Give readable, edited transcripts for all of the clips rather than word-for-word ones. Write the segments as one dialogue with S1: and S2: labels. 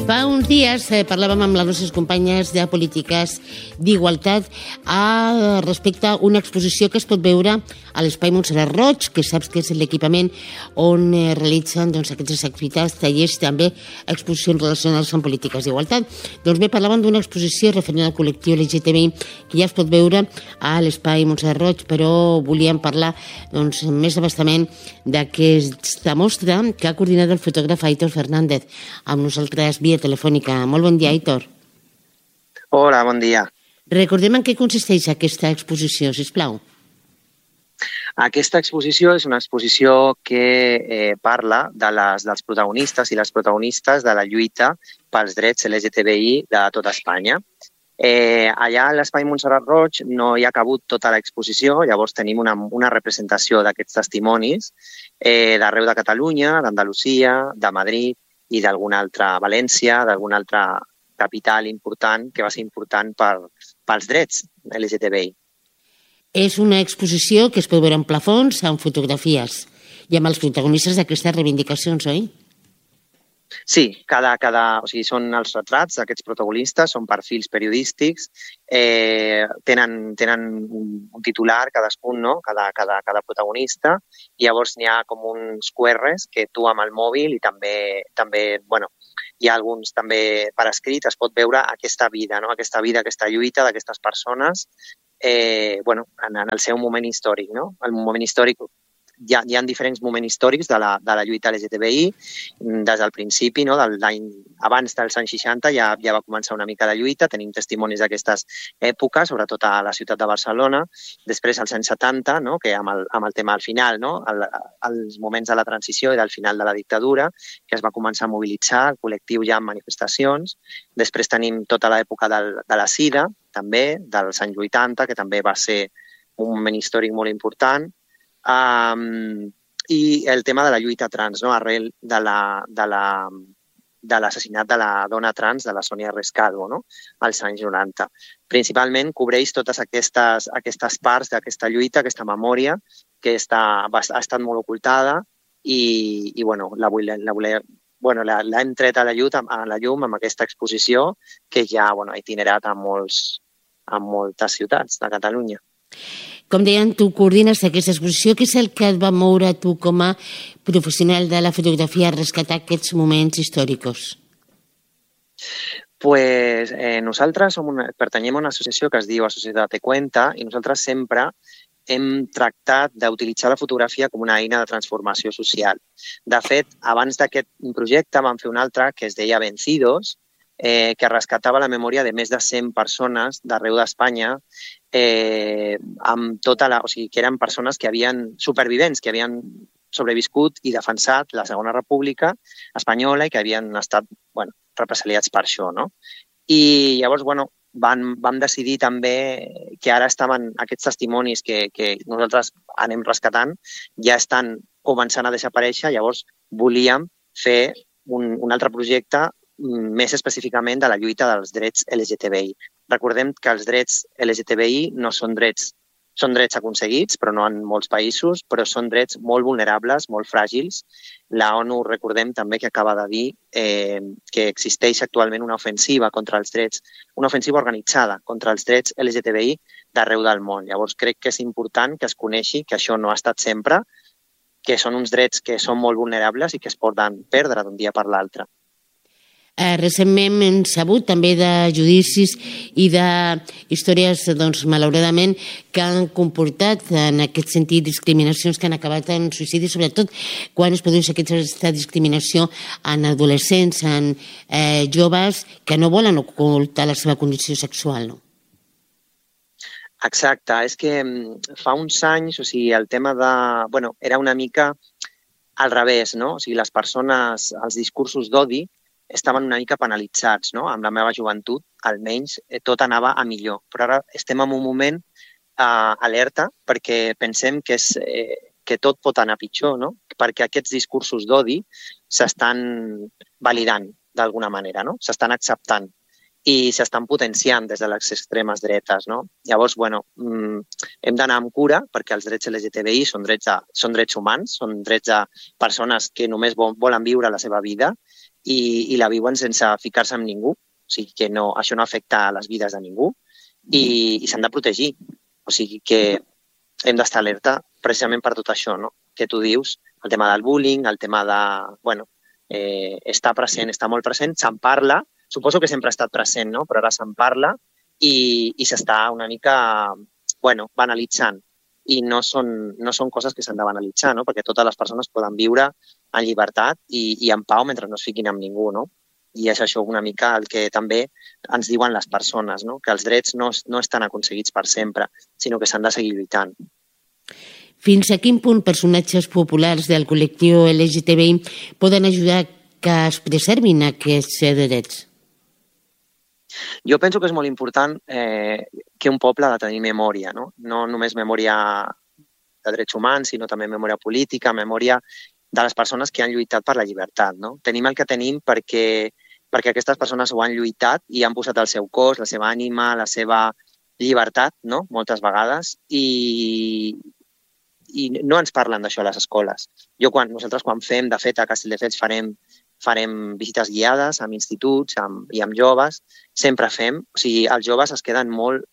S1: Fa uns dies parlàvem amb les nostres companyes de polítiques d'igualtat respecte a una exposició que es pot veure a l'Espai Montserrat Roig, que saps que és l'equipament on realitzen aquestes activitats, tallers, també exposicions relacionades amb polítiques d'igualtat. Doncs bé, parlàvem d'una exposició referent al col·lectiu LGTBI que ja es pot veure a l'Espai Montserrat Roig, però volíem parlar més abastament d'aquesta mostra que ha coordinat el fotògraf Aitor Fernández amb nosaltres via telefònica. Molt bon dia, Aitor.
S2: Hola, bon dia.
S1: Recordem en què consisteix aquesta exposició, sisplau.
S2: Aquesta exposició és una exposició que parla dels protagonistes i les protagonistes de la lluita pels drets LGTBI de tota Espanya. Allà a l'Espai Montserrat Roig no hi ha cabut tota l'exposició, llavors tenim una representació d'aquests testimonis d'arreu de Catalunya, d'Andalusia, de Madrid i d'alguna altra, València, d'alguna altra capital important que va ser important pels drets LGTBI.
S1: És una exposició que es pot veure en plafons, amb fotografies i amb els protagonistes d'aquestes reivindicacions, oi?
S2: Sí, són els retrats d'aquests protagonistes, són perfils periodístics, tenen un titular cadascun, no? Cada protagonista, i llavors n'hi ha com uns QRs que tu amb el mòbil i també hi ha alguns també per escrit, es pot veure aquesta vida, no? Aquesta lluita d'aquestes persones en el seu moment històric, no? El moment històric, hi ha diferents moments històrics de la lluita LGTBI, des del principi, no? Abans dels anys 60 ja va començar una mica de lluita, tenim testimonis d'aquestes èpoques, sobretot a la ciutat de Barcelona, després als anys 70, no? Que amb el tema al final, no? Els moments de la transició i del final de la dictadura, que es va començar a mobilitzar el col·lectiu ja en manifestacions, després tenim tota l'època de la SIDA, també, dels anys 80, que també va ser un moment històric molt important, i el tema de la lluita trans, no? Arrel de l'assassinat de la dona trans, de la Sònia Rescalvo, no? Als anys 90. Principalment cobreix totes aquestes parts d'aquesta lluita, aquesta memòria, que ha estat molt ocultada i l'hem tret a la llum amb aquesta exposició que ja ha itinerat a moltes ciutats de Catalunya.
S1: Com deien, tu coordines aquesta exposició. Què és el que et va moure tu com a professional de la fotografia a rescatar aquests moments històrics?
S2: Nosaltres pertanyem a una associació que es diu Associació Date Cuenta i nosaltres sempre hem tractat d'utilitzar la fotografia com una eina de transformació social. De fet, abans d'aquest projecte vam fer un altre que es deia Vencidos, que rescatava la memòria de més de 100 persones d'arreu d'Espanya, que eren persones que supervivents, que havien sobreviscut i defensat la Segona República Espanyola i que havien estat represaliats per això, no? I llavors, vam decidir també que ara estaven aquests testimonis que nosaltres anem rescatant, ja estan començant a desaparèixer, llavors volíem fer un altre projecte més específicament de la lluita dels drets LGTBI. Recordem que els drets LGTBI no són drets aconseguits, però no en molts països, però són drets molt vulnerables, molt fràgils. La ONU, recordem també que acaba de dir que existeix actualment una ofensiva contra els drets, una ofensiva organitzada contra els drets LGTBI d'arreu del món. Llavors crec que és important que es coneixi que això no ha estat sempre, que són uns drets que són molt vulnerables i que es poden perdre d'un dia per l'altre.
S1: Recentment hem sabut també de judicis i de històries, malauradament, que han comportat en aquest sentit discriminacions que han acabat en suïcidi, sobretot quan es produeix aquesta discriminació en adolescents, en joves que no volen ocultar la seva condició sexual, no?
S2: Exacte, és que fa uns anys, el tema era una mica al revés, no? Les persones, els discursos d'odi estaven una mica penalitzats, no? Amb la meva joventut, almenys, tot anava a millor. Però ara estem en un moment alerta perquè pensem que tot pot anar pitjor, no? Perquè aquests discursos d'odi s'estan validant d'alguna manera, no? S'estan acceptant. i s'estan potenciant des de les extremes dretes, no? Llavors, hem d'anar amb cura perquè els drets LGTBI són drets humans, són drets de persones que només volen viure la seva vida i la viuen sense ficar-se amb ningú. O sigui que això no afecta les vides de ningú i s'han de protegir. O sigui que hem d'estar alerta precisament per tot això, no? Que tu dius, el tema del bullying, el tema de... està present, està molt present, se'n parla, suposo que sempre ha estat present, no? Però ara se'n parla i s'està una mica banalitzant. I no són coses que s'han de banalitzar, no? Perquè totes les persones poden viure en llibertat i en pau mentre no es fiquin amb ningú, no? I és això una mica el que també ens diuen les persones, no? Que els drets no estan aconseguits per sempre, sinó que s'han de seguir lluitant.
S1: Fins a quin punt personatges populars del col·lectiu LGTBI poden ajudar que es preservin aquests drets?
S2: Jo penso que és molt important que un poble ha de tenir memòria, no? No només memòria de drets humans, sinó també memòria política, memòria de les persones que han lluitat per la llibertat, no? Tenim el que tenim perquè aquestes persones ho han lluitat i han posat el seu cos, la seva ànima, la seva llibertat, no? Moltes vegades, i no ens parlen d'això a les escoles. Nosaltres quan fem, de fet, a Castelldefels farem visites guiades amb instituts i amb joves, sempre fem, o sigui, els joves es queden molt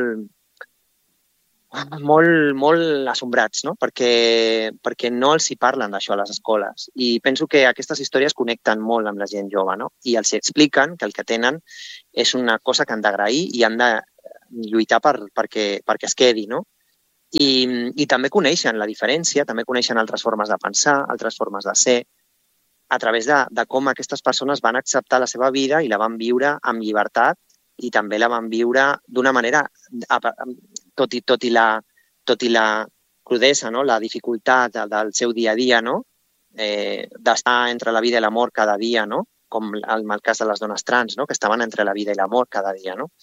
S2: assombrats, no? Perquè no els hi parlen d'això a les escoles. I penso que aquestes històries connecten molt amb la gent jove, no? I els expliquen que el que tenen és una cosa que han d'agrair i han de lluitar perquè es quedi, no? I també coneixen la diferència, també coneixen altres formes de pensar, altres formes de ser, a través de com aquestes persones van acceptar la seva vida i la van viure amb llibertat i també la van viure d'una manera, tot i la crudesa, no? La dificultat del seu dia a dia, no? D'estar entre la vida i la mort cada dia, no? Com en el cas de les dones trans, no? Que estaven entre la vida i la mort cada dia, no?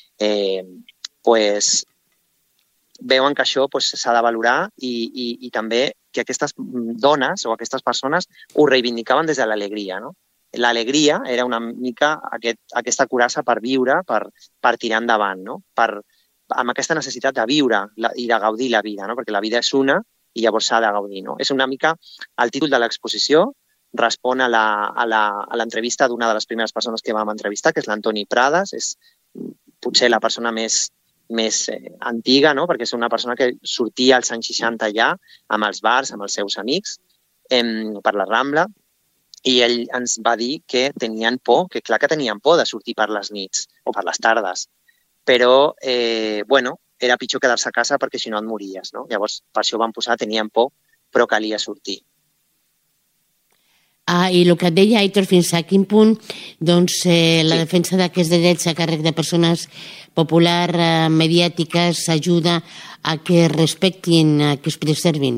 S2: Veuen que això s'ha de valorar i també que aquestes dones o aquestes persones ho reivindicaven des de l'alegria, no? L'alegria era una mica aquesta curassa per viure, per tirar endavant, no? Amb aquesta necessitat de viure i de gaudir la vida, no? Perquè la vida és una i llavors s'ha de gaudir, no? És una mica el títol de l'exposició, respon a l'entrevista d'una de les primeres persones que vam entrevistar, que és l'Antoni Prades, és potser la persona més antiga, no? Perquè és una persona que sortia als anys 60 ja amb els bars, amb els seus amics, per la Rambla, i ell ens va dir que tenien por, que clar que tenien por de sortir per les nits o per les tardes, però, era pitjor quedar-se a casa perquè si no et mories, no? Llavors, per això van posar, tenien por, però calia sortir.
S1: I el que et deia, Aitor, fins a quin punt la defensa d'aquests drets a càrrec de persones populars, mediàtiques, ajuda a que es respectin, a que es preservin?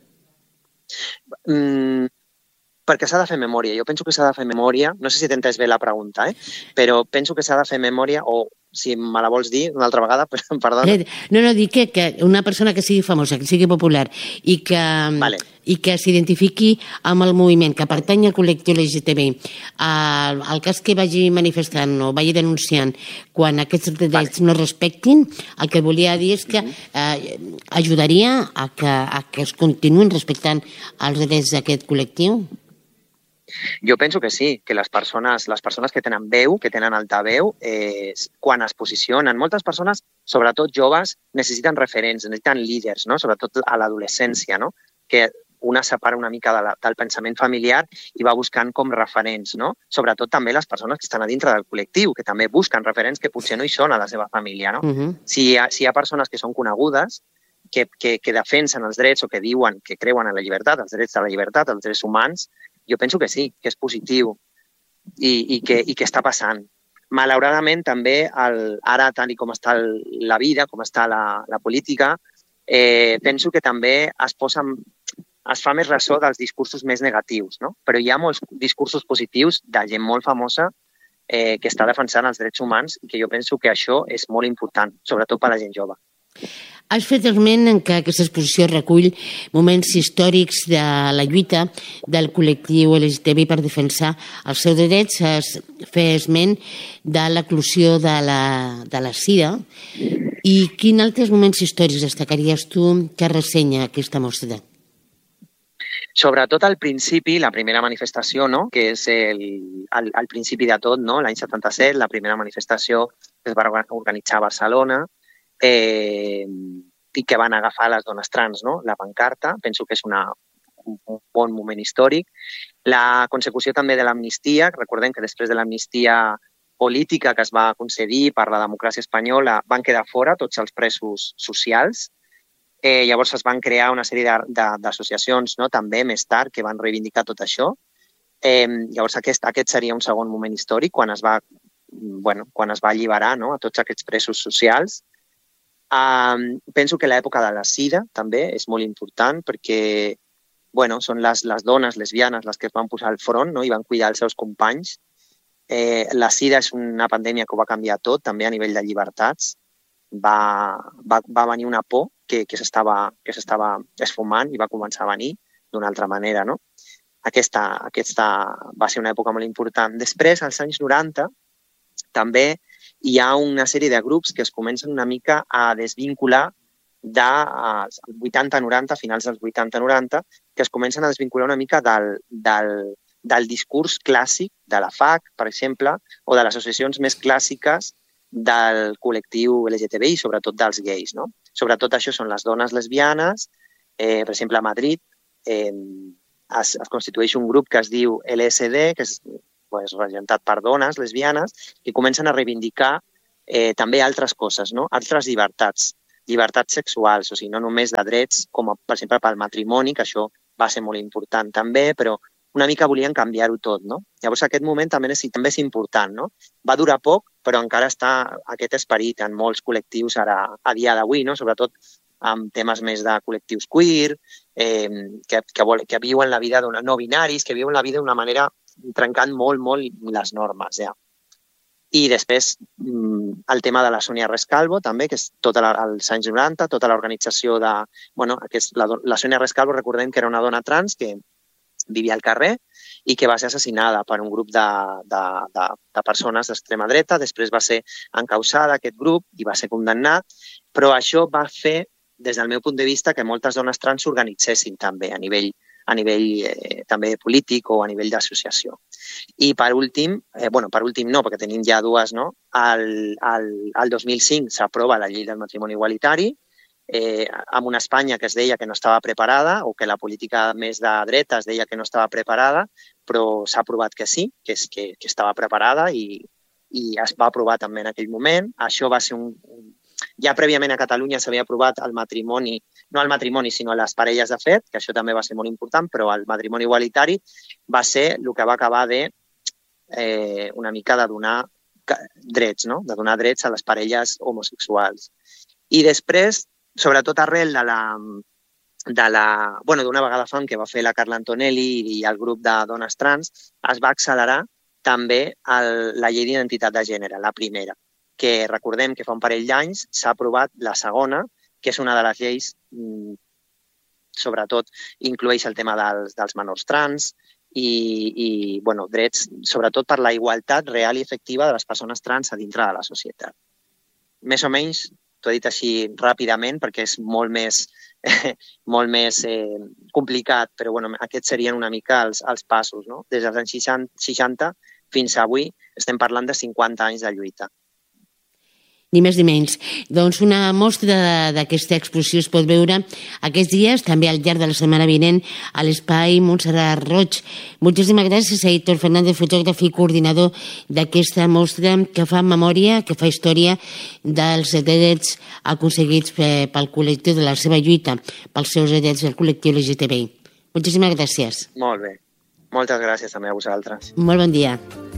S2: Perquè s'ha de fer memòria. Jo penso que s'ha de fer memòria. No sé si t'he entès bé la pregunta, però penso que s'ha de fer memòria, o si me la vols dir una altra vegada, perdona.
S1: No, dic que una persona que sigui famosa, que sigui popular i que s'identifiqui amb el moviment, que pertany al col·lectiu LGTBI, el cas que vagi manifestant o vagi denunciant quan aquests drets no es respectin, el que volia dir és que ajudaria a que es continuïn respectant els drets d'aquest col·lectiu?
S2: Jo penso que sí, que les persones que tenen veu, que tenen altaveu, quan es posicionen, moltes persones, sobretot joves, necessiten referents, necessiten líders, no? Sobretot a l'adolescència, no? Que una separa una mica del pensament familiar i va buscant com referents, no? Sobretot també les persones que estan a dintre del col·lectiu, que també busquen referents que potser no hi són a la seva família, no? Si hi ha persones que són conegudes, que defensen els drets o que diuen que creuen en la llibertat, els drets de la llibertat, els drets humans, jo penso que sí, que és positiu i que està passant. Malauradament, també, ara, tal com està la vida, com està la política, penso que també es fa més ressò dels discursos més negatius, no? Però hi ha molts discursos positius de gent molt famosa que està defensant els drets humans i que jo penso que això és molt important, sobretot per a la gent jove.
S1: Has fet esment en que aquesta exposició recull moments històrics de la lluita del col·lectiu LGTBI per defensar els seus drets. Has fet esment de l'eclosió de la SIDA. I quins altres moments històrics destacaries tu que ressenya aquesta mostra?
S2: Sobretot al principi, la primera manifestació, no? Que és al principi de tot, no? L'any 77, la primera manifestació que es va organitzar a Barcelona, i que van agafar les dones trans, no? La pancarta, penso que és un bon moment històric. La consecució també de l'amnistia, recordem que després de l'amnistia política que es va concedir per la democràcia espanyola van quedar fora tots els presos socials. Llavors es van crear una sèrie d'associacions, no? També més tard que van reivindicar tot això. Llavors aquest seria un segon moment històric quan es va alliberar, no? A tots aquests presos socials. Penso que l'època de la SIDA també és molt important perquè són les dones lesbianes les que es van posar al front, no? I van cuidar els seus companys. La SIDA és una pandèmia que ho va canviar tot, també a nivell de llibertats. Va venir una por que s'estava esfumant i va començar a venir d'una altra manera, no? Aquesta va ser una època molt important. Després, als anys 90, també hi ha una sèrie de grups que es comencen una mica a desvincular dels 80-90, finals dels 80-90, que es comencen a desvincular una mica del discurs clàssic de la FAC, per exemple, o de les associacions més clàssiques del col·lectiu LGTBI, sobretot dels gais, no? Sobretot això són les dones lesbianes. Per exemple, a Madrid es constitueix un grup que es diu LSD, que és regentat per dones lesbianes, que comencen a reivindicar també altres coses, no? Altres llibertats sexuals, o sigui, no només de drets, com per exemple pel matrimoni, que això va ser molt important també, però una mica volien canviar-ho tot, no? Llavors aquest moment també és important, no? Va durar poc, però encara està aquest esperit en molts col·lectius ara, a dia d'avui, no? Sobretot amb temes més de col·lectius queer, que viuen la vida no binaris, que viuen la vida d'una manera trencant molt les normes, ja. I després el tema de la Sonia Rescalvo, també, que és tot als anys 90, tota l'organització de... La Sonia Rescalvo, recordem que era una dona trans que vivia al carrer i que va ser assassinada per un grup de persones d'extrema dreta. Després va ser encausada aquest grup i va ser condemnat, però això va fer, des del meu punt de vista, que moltes dones trans s'organitzessin també a nivell també polític o a nivell d'associació. I per últim no, perquè tenim ja dues, no? El 2005 s'aprova la llei del matrimoni igualitari, amb una Espanya que es deia que no estava preparada o que la política més de dreta es deia que no estava preparada, però s'ha aprovat que sí, que estava preparada i es va aprovar també en aquell moment. Això va ser ja prèviament a Catalunya s'havia aprovat el matrimoni, no el matrimoni, sinó les parelles de fet, que això també va ser molt important, però el matrimoni igualitari va ser el que va acabar una mica de donar drets, no? De donar drets a les parelles homosexuals. I després, sobretot arrel d'una vegada fam que va fer la Carla Antonelli i el grup de dones trans, es va accelerar també la llei d'identitat de gènere, la primera, que recordem que fa un parell d'anys s'ha aprovat la segona, que és una de les lleis, sobretot inclueix el tema dels menors trans i drets, sobretot per la igualtat real i efectiva de les persones trans a dintre de la societat. Més o menys, t'ho he dit així ràpidament perquè és molt més complicat, però aquests serien una mica els passos, no? Des dels anys 60 fins a avui estem parlant de 50 anys de lluita.
S1: Ni més ni menys. Doncs una mostra d'aquesta exposició es pot veure aquests dies, també al llarg de la setmana vinent, a l'Espai Montserrat Roig. Moltíssimes gràcies a Héctor Fernández, fotògraf i coordinador d'aquesta mostra que fa memòria, que fa història dels drets aconseguits pel col·lectiu, de la seva lluita pels seus drets del col·lectiu LGTBI. Moltíssimes gràcies.
S2: Molt bé. Moltes gràcies també a vosaltres.
S1: Molt bon dia.